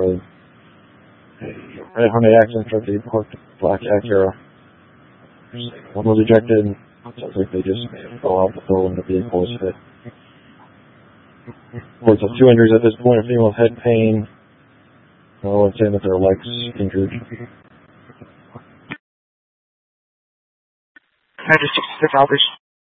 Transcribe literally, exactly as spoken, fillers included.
road. Red Hyundai Accent truck, they parked black Acura. One was ejected. Sounds like they just fell out the hill and the vehicle was hit. Reports of two injuries at this point, a female with head pain. No one saying that their legs injured. Hydra sixty-six Alphas.